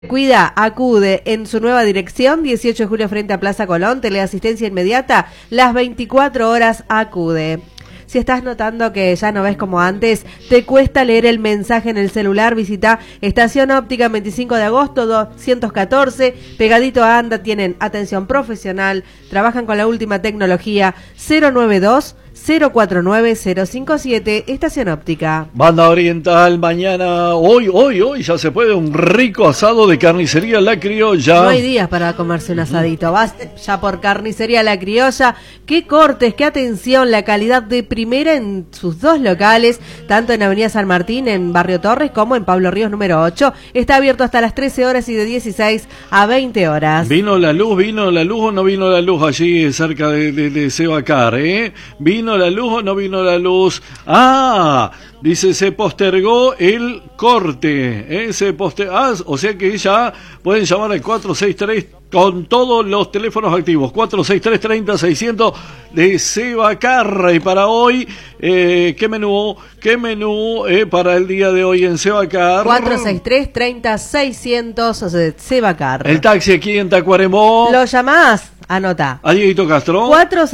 Cuida, acude en su nueva dirección, 18 de julio frente a Plaza Colón, teleasistencia inmediata, las 24 horas acude. Si estás notando que ya no ves como antes, te cuesta leer el mensaje en el celular, visita Estación Óptica 25 de agosto 214, pegadito a ANDA, tienen atención profesional, trabajan con la última tecnología, 092 049 057, Estación Óptica. Banda Oriental, mañana, hoy ya se puede un rico asado de Carnicería La Criolla. No hay días para comerse un asadito, vas ya por Carnicería La Criolla. Qué cortes, qué atención, la calidad de primera en sus dos locales, tanto en Avenida San Martín, en Barrio Torres, como en Pablo Ríos número 8. Está abierto hasta las 13 horas y de 16 a 20 horas. ¿Vino la luz o no vino la luz allí cerca de Sebacar, ¿Vino la luz o no vino la luz? Dice, se postergó el corte, o sea que ya pueden llamar al 463 con todos los teléfonos activos, 463-30-600 de Sebacar. Y para hoy, ¿qué menú para el día de hoy en Sebacar? 463-30-600 de Sebacar. El taxi aquí en Tacuarembó. Lo llamás, anota. A Dieguito Castro.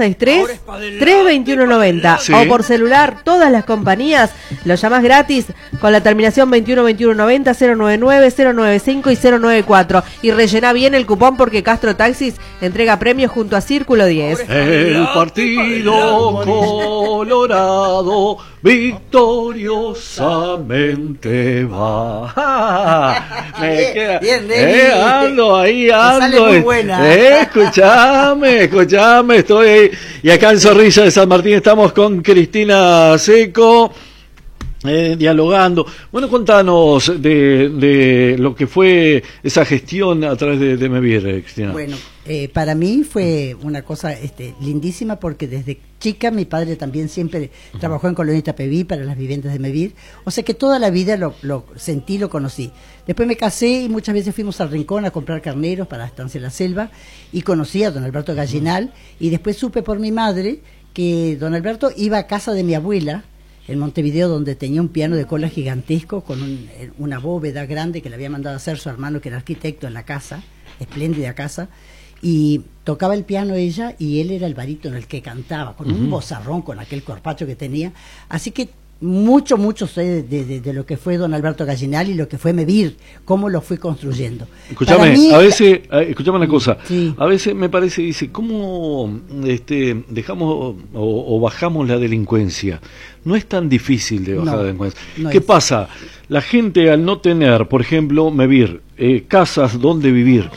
463-321-90. Sí. O por celular, todas las compañías. Lo llamás gratis con la terminación 21-21-90, 099, 095 y 094. Y rellena bien el cupón porque Castro Taxis entrega premios junto a Círculo 10. El partido colorado victoriosamente va. Me queda. Bien, ando. Sale muy buena. Escuchame, estoy ahí. Y acá en Zorrilla de San Martín estamos con Cristina Seco. Dialogando. Bueno, contanos de lo que fue esa gestión a través de Mevir, Cristina. Bueno, para mí fue una cosa lindísima porque desde chica mi padre también siempre trabajó en Colonia Itapeví para las viviendas de Mevir, o sea que toda la vida lo sentí, lo conocí. Después me casé y muchas veces fuimos al Rincón a comprar carneros para la Estancia de la Selva y conocí a don Alberto Gallinal y después supe por mi madre que don Alberto iba a casa de mi abuela en Montevideo, donde tenía un piano de cola gigantesco con una bóveda grande que le había mandado a hacer su hermano, que era arquitecto, en la casa, espléndida casa, y tocaba el piano ella y él era el barítono, el que cantaba, con un vozarrón, con aquel corpacho que tenía. Así que mucho sé de lo que fue don Alberto Gallinal y lo que fue Mevir, cómo lo fui construyendo. Escúchame, mí, a veces, escúchame una cosa, sí. A veces me parece, dice, ¿cómo dejamos o bajamos la delincuencia? No es tan difícil de bajar la delincuencia. ¿Qué pasa? La gente al no tener, por ejemplo, Mevir, casas donde vivir,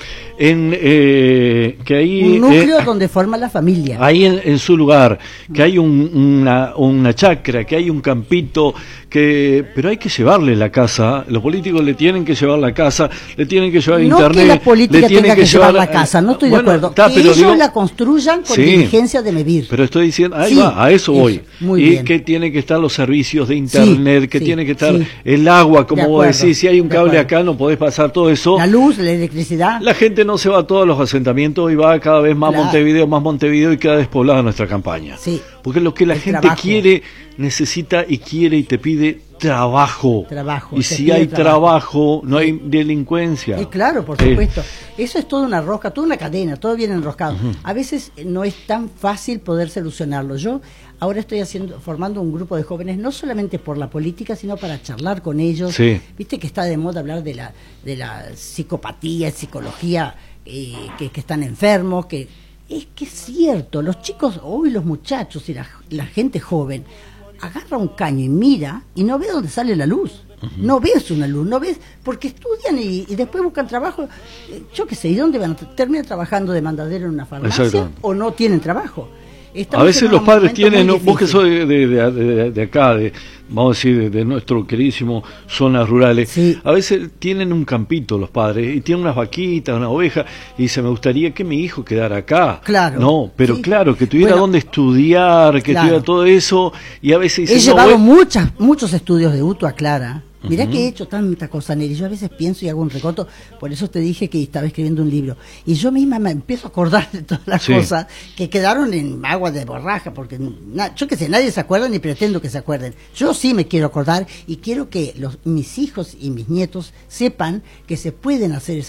que hay un núcleo donde forma la familia. Ahí en su lugar, que hay una chacra, que hay un campito, pero hay que llevarle la casa. Los políticos le tienen que llevar la casa, le tienen que llevar internet. No que la política tenga que llevar la casa, no estoy de acuerdo. Que ellos la construyan con diligencia de Mevir. Pero estoy diciendo, a eso voy. Muy y bien. que tiene que estar los servicios de internet, que tiene que estar el agua, como vos decís, si hay un cable acá no podés pasar todo eso. La luz, la electricidad. La gente no se va a todos los asentamientos y va cada vez más Montevideo y queda despoblada nuestra campaña. Sí. Porque lo que la gente quiere, necesita y quiere y te pide trabajo. Y si hay trabajo, no hay delincuencia. Claro, por supuesto. Eso es toda una rosca, toda una cadena, todo viene enroscado. A veces no es tan fácil poder solucionarlo. Yo ahora estoy formando un grupo de jóvenes, no solamente por la política, sino para charlar con ellos. Sí. Viste que está de moda hablar de la psicopatía, psicología, que están enfermos, que es cierto, los chicos, hoy los muchachos y la gente joven, agarra un caño y mira y no ve dónde sale la luz. No ves una luz, no ves, porque estudian y después buscan trabajo, yo qué sé, ¿y dónde van? ¿Terminan trabajando de mandadero en una farmacia o no tienen trabajo? A veces los padres tienen, vos que sos de acá, vamos a decir, de nuestro queridísimo zonas rurales, a veces tienen un campito los padres, y tienen unas vaquitas, una oveja, y dice, me gustaría que mi hijo quedara acá. Claro. No, pero claro, que tuviera donde estudiar, que tuviera todo eso, y a veces... He llevado muchos estudios de UTU a Clara, Mirá que he hecho tanta cosa, Nelly. Yo a veces pienso y hago un recorto, por eso te dije que estaba escribiendo un libro. Y yo misma me empiezo a acordar de todas las cosas que quedaron en agua de borraja, porque yo qué sé, nadie se acuerda ni pretendo que se acuerden. Yo sí me quiero acordar y quiero que mis hijos y mis nietos sepan que se pueden hacer esas